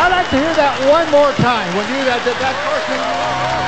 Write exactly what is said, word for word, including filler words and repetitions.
I'd like to hear that one more time. When you that that, that first thing.